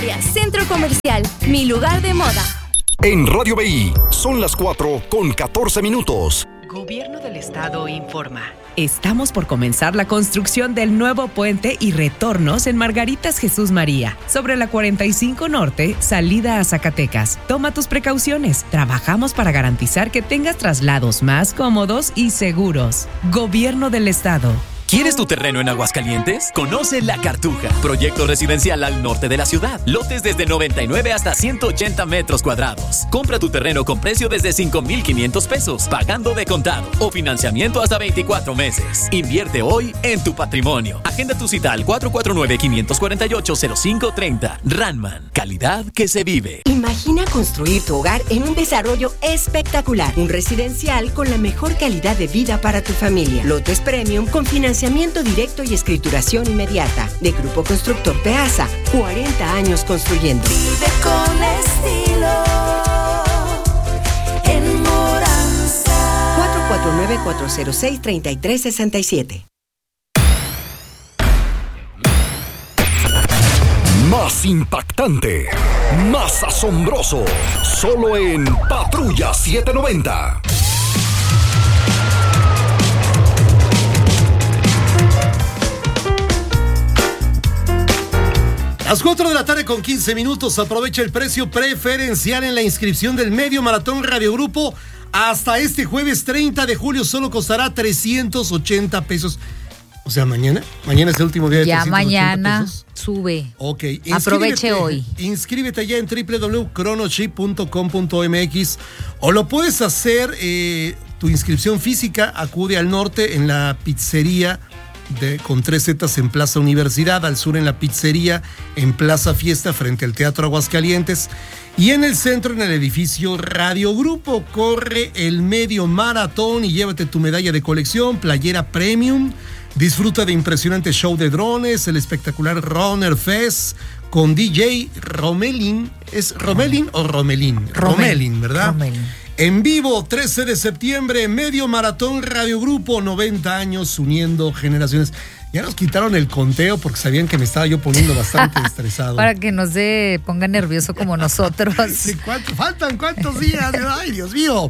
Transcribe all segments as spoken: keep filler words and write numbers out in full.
Centro Comercial, mi lugar de moda. En Radio B I son las cuatro con catorce minutos. Gobierno del Estado informa. Estamos por comenzar la construcción del nuevo puente y retornos en Margaritas Jesús María, sobre la cuarenta y cinco Norte, salida a Zacatecas. Toma tus precauciones. Trabajamos para garantizar que tengas traslados más cómodos y seguros. Gobierno del Estado. ¿Quieres tu terreno en Aguascalientes? Conoce La Cartuja, proyecto residencial al norte de la ciudad. Lotes desde noventa y nueve hasta ciento ochenta metros cuadrados. Compra tu terreno con precio desde cinco mil quinientos pesos, pagando de contado o financiamiento hasta veinticuatro meses. Invierte hoy en tu patrimonio. Agenda tu cita al cuatro cuatro nueve, cinco cuatro ocho, cero cinco tres cero. Ranman, calidad que se vive. Imagina construir tu hogar en un desarrollo espectacular. Un residencial con la mejor calidad de vida para tu familia. Lotes premium con financiamiento Financiamiento directo y escrituración inmediata. De Grupo Constructor Peasa, cuarenta años construyendo. Vive con estilo en Moranza. cuatro cuatro nueve, cuatro cero seis, tres tres seis siete. Más impactante, más asombroso, solo en Patrulla setecientos noventa. A las cuatro de la tarde con quince minutos, aprovecha el precio preferencial en la inscripción del Medio Maratón Radio Grupo. Hasta este jueves treinta de julio solo costará trescientos ochenta pesos. O sea, mañana. Mañana es el último día de ya trescientos ochenta mañana pesos. Sube. Ok. Aproveche hoy. Inscríbete ya en doble u doble u doble u punto chronochip punto com punto m x o lo puedes hacer, eh, tu inscripción física, acude al norte en la pizzería De, con tres zetas en Plaza Universidad, al sur en la pizzería, en Plaza Fiesta frente al Teatro Aguascalientes, y en el centro en el edificio Radio Grupo. Corre el medio maratón y llévate tu medalla de colección, playera premium. Disfruta de impresionante show de drones, el espectacular Runner Fest con D J Romelin. ¿Es Romelin o Romelin? Romelin, Romelin, ¿verdad? Romelin. En vivo, trece de septiembre, Medio Maratón Radio Grupo, noventa años uniendo generaciones. Ya nos quitaron el conteo porque sabían que me estaba yo poniendo bastante estresado. Para que no se ponga nervioso como nosotros. Sí, ¿cuánto, faltan cuántos días? Ay, Dios mío.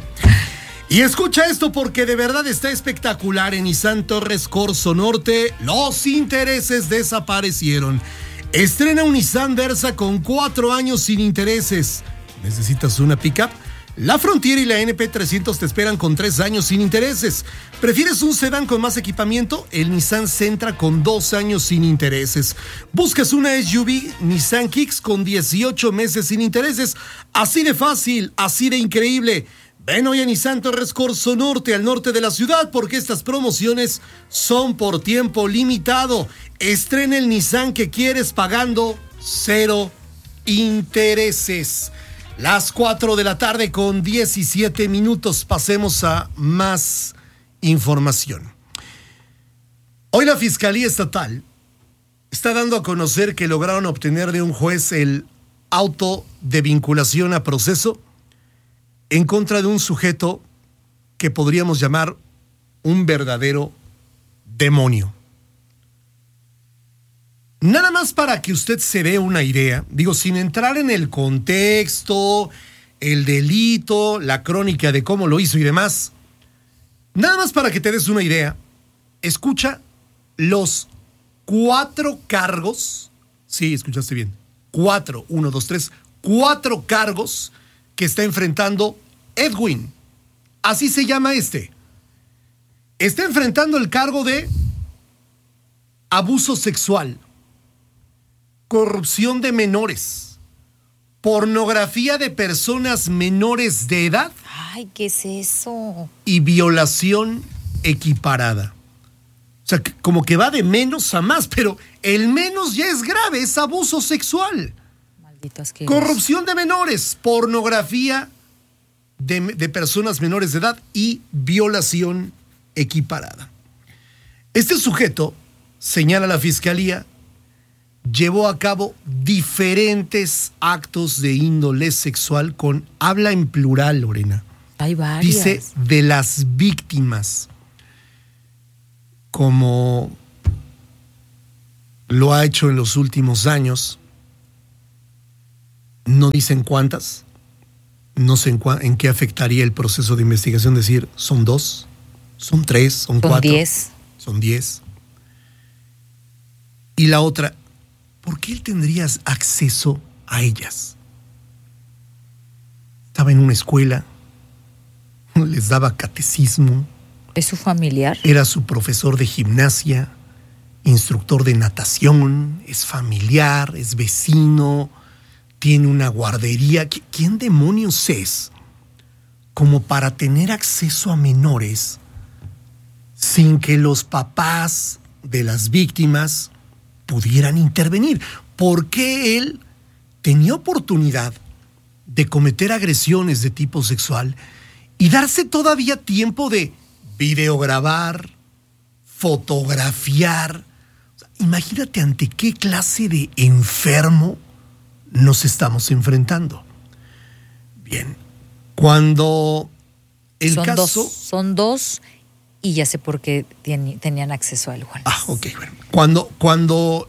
Y escucha esto porque de verdad está espectacular. En Nissan Torres Corzo Norte, los intereses desaparecieron. Estrena un Nissan Versa con cuatro años sin intereses. ¿Necesitas una pickup? La Frontier y la N P trescientos te esperan con tres años sin intereses. ¿Prefieres un sedán con más equipamiento? El Nissan Sentra con dos años sin intereses. ¿Buscas una S U V? Nissan Kicks con dieciocho meses sin intereses. Así de fácil, así de increíble. Ven hoy a Nissan Torres Corzo Norte, al norte de la ciudad, porque estas promociones son por tiempo limitado. Estrena el Nissan que quieres pagando cero intereses. Las cuatro de la tarde con diecisiete minutos. Pasemos a más información. Hoy la Fiscalía Estatal está dando a conocer que lograron obtener de un juez el auto de vinculación a proceso en contra de un sujeto que podríamos llamar un verdadero demonio. Nada más para que usted se dé una idea, digo, sin entrar en el contexto, el delito, la crónica de cómo lo hizo y demás, nada más para que te des una idea, escucha los cuatro cargos, sí, escuchaste bien, cuatro, uno, dos, tres, cuatro cargos que está enfrentando Edwin, así se llama este. Está enfrentando el cargo de abuso sexual, corrupción de menores, pornografía de personas menores de edad. Ay, ¿qué es eso? Y violación equiparada. O sea, como que va de menos a más, pero el menos ya es grave, es abuso sexual. Maldito asqueroso. Corrupción de menores, pornografía de, de personas menores de edad y violación equiparada. Este sujeto, señala la Fiscalía, llevó a cabo diferentes actos de índole sexual con habla en plural, Lorena. Hay varias. Dice de las víctimas, como lo ha hecho en los últimos años. No dicen cuántas. No sé en, cua- en qué afectaría el proceso de investigación decir, son dos, son tres, son, Son cuatro. diez. Son diez. Y la otra, ¿por qué él tendría acceso a ellas? Estaba en una escuela, les daba catecismo. ¿Es su familiar? Era su profesor de gimnasia, instructor de natación, es familiar, es vecino, tiene una guardería. ¿Qui- ¿Quién demonios es como para tener acceso a menores sin que los papás de las víctimas pudieran intervenir? ¿Por qué él tenía oportunidad de cometer agresiones de tipo sexual y darse todavía tiempo de videograbar, fotografiar? O sea, imagínate ante qué clase de enfermo nos estamos enfrentando. Bien, cuando el son caso... Dos, son dos y ya sé por qué ten- tenían acceso a él, Juan Luis. Ah, ok, bueno. Cuando, cuando,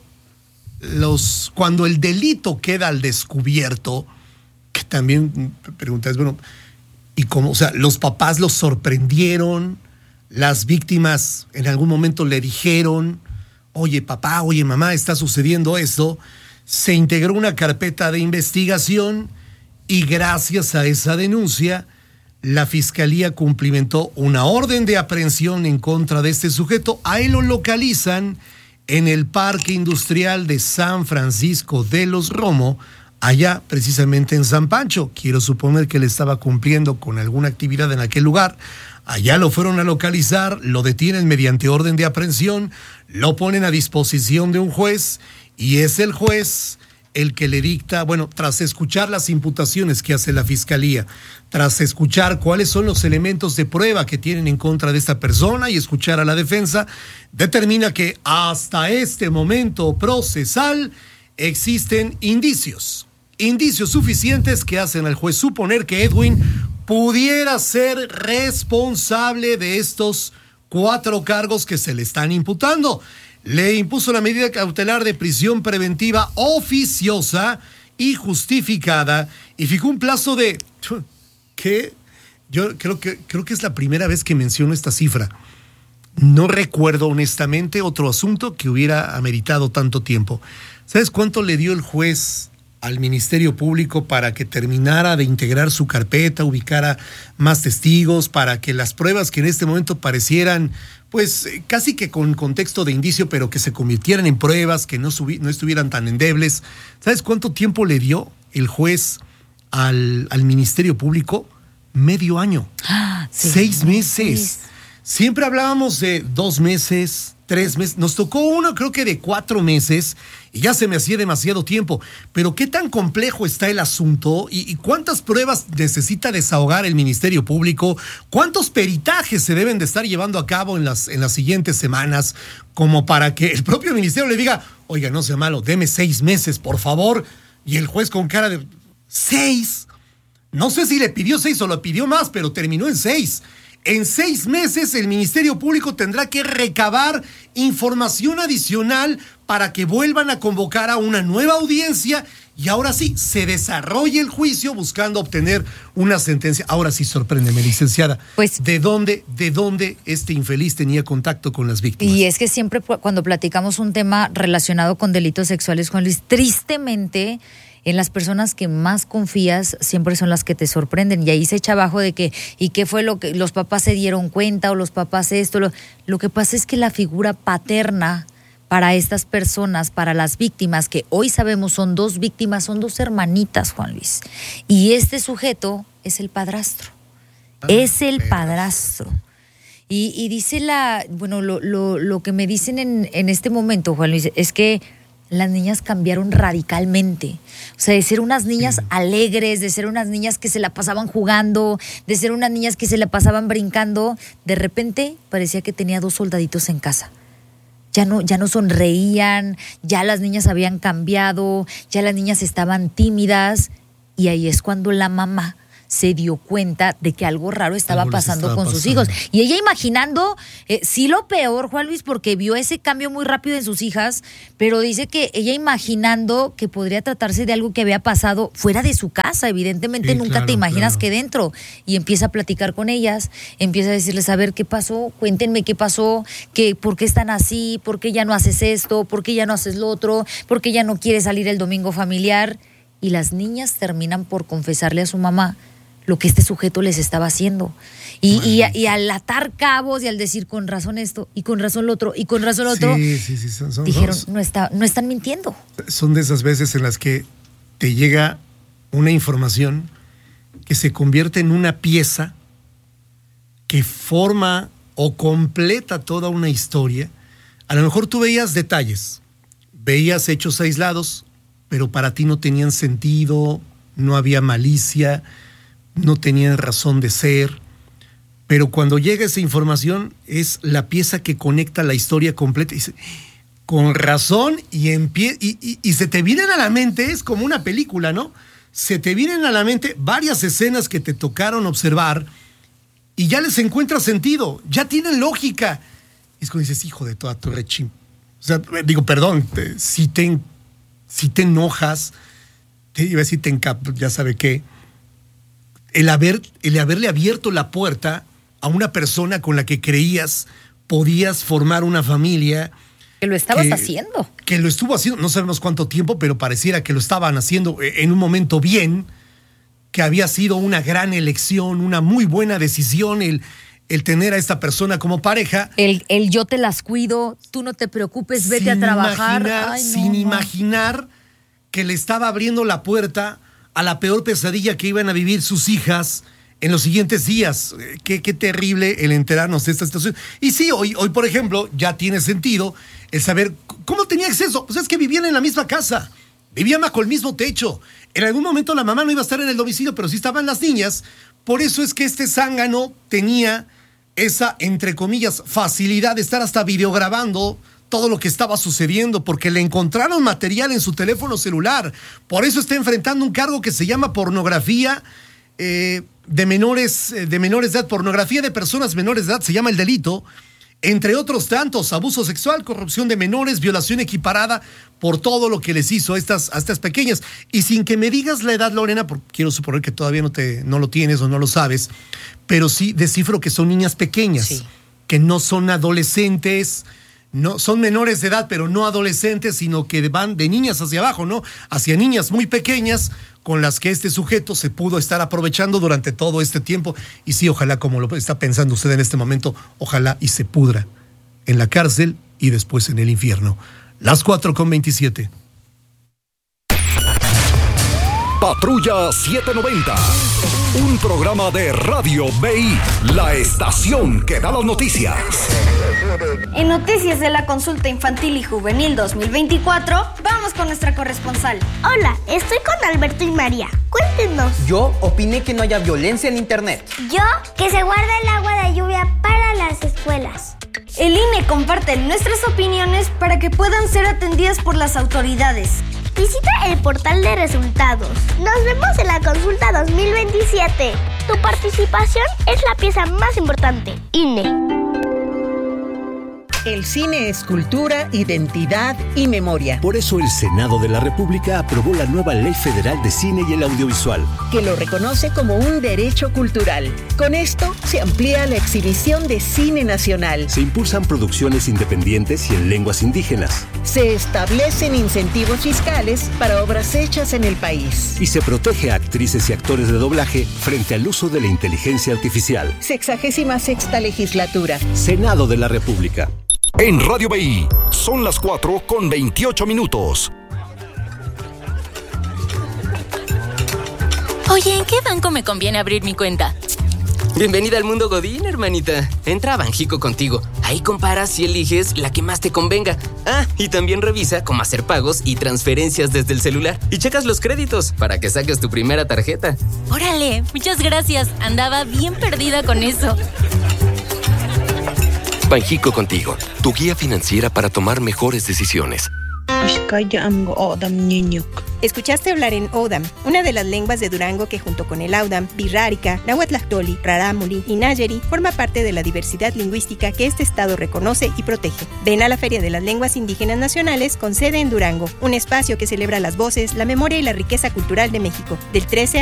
los, cuando el delito queda al descubierto, que también preguntas, bueno, ¿y cómo? O sea, los papás los sorprendieron, las víctimas en algún momento le dijeron, oye papá, oye mamá, está sucediendo esto. Se integró una carpeta de investigación y gracias a esa denuncia, la Fiscalía cumplimentó una orden de aprehensión en contra de este sujeto. A él lo localizan en el Parque Industrial de San Francisco de los Romo, allá precisamente en San Pancho. Quiero suponer que él estaba cumpliendo con alguna actividad en aquel lugar. Allá lo fueron a localizar, lo detienen mediante orden de aprehensión, lo ponen a disposición de un juez y es el juez el que le dicta, bueno, tras escuchar las imputaciones que hace la Fiscalía, tras escuchar cuáles son los elementos de prueba que tienen en contra de esta persona y escuchar a la defensa, determina que hasta este momento procesal existen indicios, indicios suficientes que hacen al juez suponer que Edwin pudiera ser responsable de estos cuatro cargos que se le están imputando. Le impuso la medida cautelar de prisión preventiva oficiosa y justificada y fijó un plazo de... ¿Qué? Yo creo que, creo que es la primera vez que menciono esta cifra. No recuerdo honestamente otro asunto que hubiera ameritado tanto tiempo. ¿Sabes cuánto le dio el juez al Ministerio Público para que terminara de integrar su carpeta, ubicara más testigos, para que las pruebas que en este momento parecieran, pues casi que con contexto de indicio, pero que se convirtieran en pruebas, que no, subi- no estuvieran tan endebles? ¿Sabes cuánto tiempo le dio el juez al, al Ministerio Público? Medio año. Ah, sí, Seis meses. meses. Siempre hablábamos de dos meses, tres meses. Nos tocó uno, creo que de cuatro meses, y ya se me hacía demasiado tiempo. Pero qué tan complejo está el asunto y, y cuántas pruebas necesita desahogar el Ministerio Público, cuántos peritajes se deben de estar llevando a cabo en las, en las siguientes semanas, como para que el propio ministerio le diga, oiga, no sea malo, deme seis meses, por favor. Y el juez con cara de, ¿seis? No sé si le pidió seis o lo pidió más, pero terminó en seis. En seis meses el Ministerio Público tendrá que recabar información adicional para que vuelvan a convocar a una nueva audiencia y ahora sí se desarrolle el juicio buscando obtener una sentencia. Ahora sí, sorpréndeme, licenciada. Pues, ¿De dónde, de dónde este infeliz tenía contacto con las víctimas? Y es que siempre cuando platicamos un tema relacionado con delitos sexuales, Juan Luis, tristemente en las personas que más confías siempre son las que te sorprenden y ahí se echa abajo de que ¿y qué fue lo que los papás se dieron cuenta o los papás esto? Lo, lo que pasa es que la figura paterna para estas personas, para las víctimas, que hoy sabemos son dos víctimas, son dos hermanitas, Juan Luis, y este sujeto es el padrastro, ah, es el padrastro. Y, y dice la, bueno, lo, lo, lo que me dicen en, en este momento, Juan Luis, es que las niñas cambiaron radicalmente. O sea, de ser unas niñas sí. alegres, de ser unas niñas que se la pasaban jugando, de ser unas niñas que se la pasaban brincando, de repente parecía que tenía dos soldaditos en casa. Ya no, ya no sonreían, ya las niñas habían cambiado, ya las niñas estaban tímidas y ahí es cuando la mamá se dio cuenta de que algo raro estaba Algo les pasando estaba con sus pasando. hijos. Y ella imaginando, eh, sí lo peor, Juan Luis, porque vio ese cambio muy rápido en sus hijas, pero dice que ella imaginando que podría tratarse de algo que había pasado fuera de su casa. Evidentemente Sí, nunca claro, te imaginas claro. que dentro. Y empieza a platicar con ellas, empieza a decirles, a ver, ¿qué pasó? Cuéntenme qué pasó, qué, por qué están así, por qué ya no haces esto, por qué ya no haces lo otro, por qué ya no quieres salir el domingo familiar. Y las niñas terminan por confesarle a su mamá lo que este sujeto les estaba haciendo. Y, y, y al atar cabos y al decir con razón esto, y con razón lo otro, y con razón lo otro, Sí, sí, sí, son, son- dijeron, son- no, está, no están mintiendo. son de esas veces en las que te llega una información que se convierte en una pieza que forma o completa toda una historia. A lo mejor tú veías detalles, veías hechos aislados, pero para ti no tenían sentido, no había malicia, no tenían razón de ser. Pero cuando llega esa información es la pieza que conecta la historia completa. Y dice, con razón, y, empie- y, y, y se te vienen a la mente, es como una película, ¿no? Se te vienen a la mente varias escenas que te tocaron observar y ya les encuentras sentido, ya tienen lógica. Es cuando dices, hijo de toda tu rechim. O sea, digo, perdón, te- si, te, si te enojas, te iba a decir, te encap, ya sabe qué, el, haber, el haberle abierto la puerta a una persona con la que creías podías formar una familia. Que lo estabas que- haciendo. Que lo estuvo haciendo, no sabemos cuánto tiempo, pero pareciera que lo estaban haciendo en un momento bien, que había sido una gran elección, una muy buena decisión el, el tener a esta persona como pareja. El, el yo te las cuido, tú no te preocupes, vete a sin trabajar. imaginar- Ay, no, sin no. imaginar que le estaba abriendo la puerta a la peor pesadilla que iban a vivir sus hijas en los siguientes días. Eh, Qué, qué terrible el enterarnos de esta situación. Y sí, hoy, hoy, por ejemplo, ya tiene sentido el saber c- cómo tenía acceso. Pues es que vivían en la misma casa, vivían bajo el mismo techo. En algún momento la mamá no iba a estar en el domicilio, pero sí estaban las niñas. Por eso es que este zángano tenía esa, entre comillas, facilidad de estar hasta videograbando todo lo que estaba sucediendo, porque le encontraron material en su teléfono celular. Por eso está enfrentando un cargo que se llama pornografía eh, de menores, eh, de menores de edad, pornografía de personas menores de edad, se llama el delito, entre otros tantos, abuso sexual, corrupción de menores, violación equiparada, por todo lo que les hizo a estas, a estas pequeñas. Y sin que me digas la edad, Lorena, porque quiero suponer que todavía no, te, no lo tienes o no lo sabes, pero sí descifro que son niñas pequeñas, Sí. que no son adolescentes, no, son menores de edad, pero no adolescentes, sino que van de niñas hacia abajo, ¿no? Hacia niñas muy pequeñas con las que este sujeto se pudo estar aprovechando durante todo este tiempo. Y sí, ojalá, como lo está pensando usted en este momento, ojalá y se pudra en la cárcel y después en el infierno. Las cuatro con veintisiete. Patrulla setecientos noventa. Un programa de Radio B I, la estación que da las noticias. En Noticias de la Consulta Infantil y Juvenil dos mil veinticuatro, vamos con nuestra corresponsal. Hola, estoy con Alberto y María. Cuéntenos. Yo opiné que no haya violencia en internet. Yo, que se guarde el agua de lluvia para las escuelas. El I N E comparte nuestras opiniones para que puedan ser atendidas por las autoridades. Visita el portal de resultados. Nos vemos en la consulta dos mil veintisiete. Tu participación es la pieza más importante. I N E. El cine es cultura, identidad y memoria. Por eso el Senado de la República aprobó la nueva Ley Federal de Cine y el Audiovisual, que lo reconoce como un derecho cultural. Con esto se amplía la exhibición de cine nacional. Se impulsan producciones independientes y en lenguas indígenas. Se establecen incentivos fiscales para obras hechas en el país. Y se protege a actrices y actores de doblaje frente al uso de la inteligencia artificial. Sexagésima sexta legislatura. Senado de la República. En Radio B I son las cuatro con veintiocho minutos. Oye, ¿en qué banco me conviene abrir mi cuenta? Bienvenida al mundo Godín, hermanita. Entra a Banjico Contigo. Ahí comparas y eliges la que más te convenga. Ah, y también revisa cómo hacer pagos y transferencias desde el celular. Y checas los créditos para que saques tu primera tarjeta. Órale, muchas gracias. Andaba bien perdida con eso. Banjico Contigo, tu guía financiera para tomar mejores decisiones. Escuchaste hablar en Odam, una de las lenguas de Durango que junto con el Audam, Birrárica, Nahuatlactoli, Rarámuri y Nayeri forma parte de la diversidad lingüística que este estado reconoce y protege. Ven a la Feria de las Lenguas Indígenas Nacionales con sede en Durango, un espacio que celebra las voces, la memoria y la riqueza cultural de México, del trece